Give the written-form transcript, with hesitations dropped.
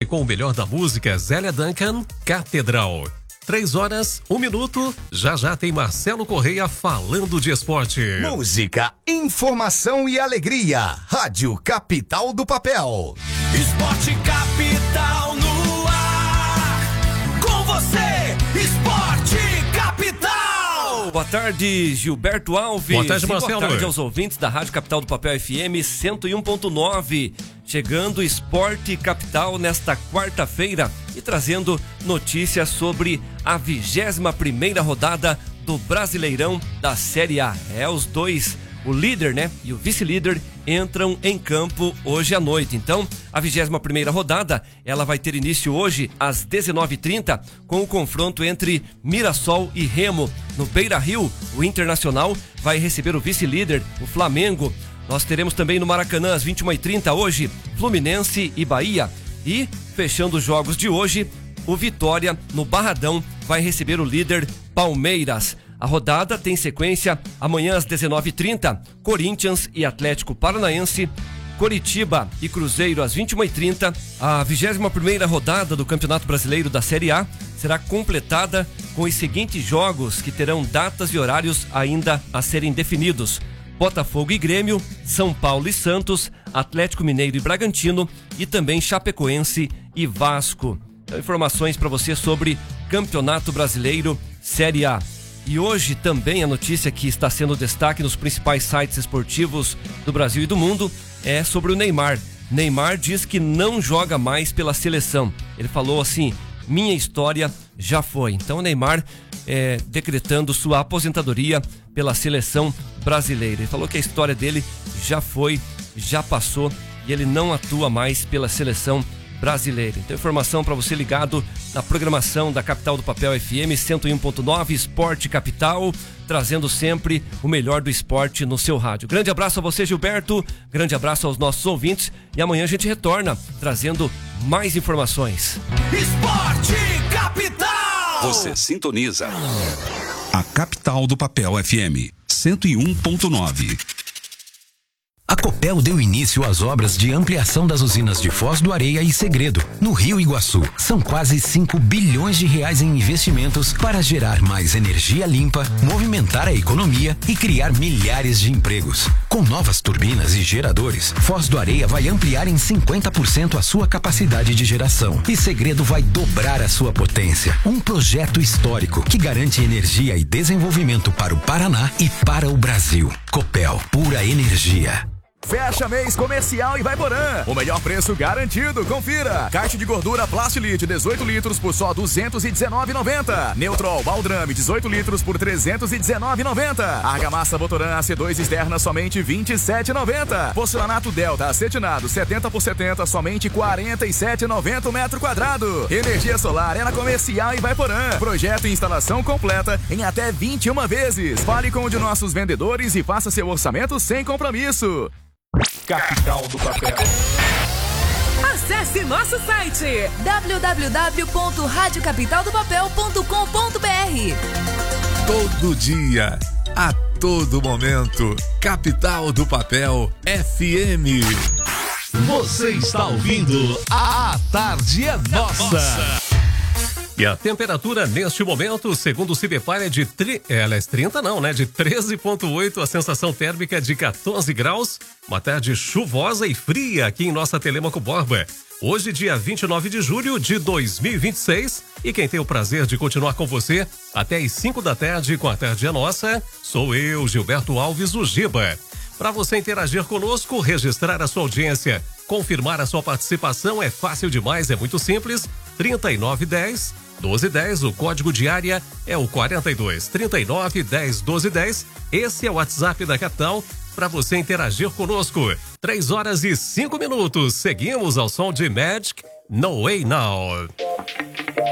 com o melhor da música, Zélia Duncan, Catedral. 3h01. Já tem Marcelo Correia falando de esporte. Música, informação e alegria. Rádio Capital do Papel. Esporte Capital no ar. Com você, Esporte Capital. Boa tarde, Gilberto Alves. Boa tarde, Marcelo. Boa tarde aos ouvintes da Rádio Capital do Papel FM 101.9. Chegando Esporte Capital nesta quarta-feira e trazendo notícias sobre a 21ª rodada do Brasileirão da Série A. Os dois, o líder, e o vice-líder, entram em campo hoje à noite. Então, a 21ª rodada, ela vai ter início hoje às 19h30 com o confronto entre Mirassol e Remo. No Beira-Rio, o Internacional vai receber o vice-líder, o Flamengo. Nós teremos também no Maracanã, às 21h30, hoje, Fluminense e Bahia. E, fechando os jogos de hoje, o Vitória, no Barradão, vai receber o líder Palmeiras. A rodada tem sequência amanhã às 19h30, Corinthians e Atlético Paranaense, Coritiba e Cruzeiro às 21h30. A 21ª rodada do Campeonato Brasileiro da Série A será completada com os seguintes jogos que terão datas e horários ainda a serem definidos: Botafogo e Grêmio, São Paulo e Santos, Atlético Mineiro e Bragantino e também Chapecoense e Vasco. Então, informações para você sobre Campeonato Brasileiro Série A. E hoje também a notícia que está sendo destaque nos principais sites esportivos do Brasil e do mundo é sobre o Neymar. Neymar diz que não joga mais pela seleção. Ele falou assim: minha história já foi. Então o Neymar decretando sua aposentadoria pela seleção brasileira. Ele falou que a história dele já foi, já passou e ele não atua mais pela seleção brasileira. Então, informação para você ligado na programação da Capital do Papel FM 101.9, Esporte Capital, trazendo sempre o melhor do esporte no seu rádio. Grande abraço a você, Gilberto, grande abraço aos nossos ouvintes e amanhã a gente retorna trazendo mais informações. Esporte Capital! Você sintoniza a Capital do Papel FM 101.9. A Copel deu início às obras de ampliação das usinas de Foz do Areia e Segredo, no Rio Iguaçu. São quase 5 bilhões de reais em investimentos para gerar mais energia limpa, movimentar a economia e criar milhares de empregos. Com novas turbinas e geradores, Foz do Areia vai ampliar em 50% a sua capacidade de geração e Segredo vai dobrar a sua potência. Um projeto histórico que garante energia e desenvolvimento para o Paraná e para o Brasil. Copel, pura energia. Fecha mês comercial em Vaiporã. O melhor preço garantido, confira. Caixa de gordura Plastilite 18 litros por só R$ 219,90. Neutrol Baldrame 18 litros por R$ 319,90. Argamassa Votoran AC2 externa somente R$ 27,90. Porcelanato Delta acetinado 70 por 70 somente R$ 47,90 o metro quadrado. Energia solar é na comercial em Vaiporã. Projeto e instalação completa em até 21 vezes. Fale com um de nossos vendedores e faça seu orçamento sem compromisso. Capital do Papel. Acesse nosso site www.radiocapitaldopapel.com.br. Todo dia, a todo momento, Capital do Papel FM. Você está ouvindo A Tarde é Nossa. E a temperatura neste momento, segundo o Cibepar, é de 13,8, a sensação térmica de 14 graus, uma tarde chuvosa e fria aqui em nossa Telêmaco Borba. Hoje, dia 29 de julho de 2026, e quem tem o prazer de continuar com você até às 5 da tarde com a Tarde é Nossa, sou eu, Gilberto Alves, o Giba. Para você interagir conosco, registrar a sua audiência, confirmar a sua participação é fácil demais, é muito simples, 3910-1210, o código de área é o 42-39-10-1210, esse é o WhatsApp da Capital para você interagir conosco. 3h05, seguimos ao som de Magic, No Way Now.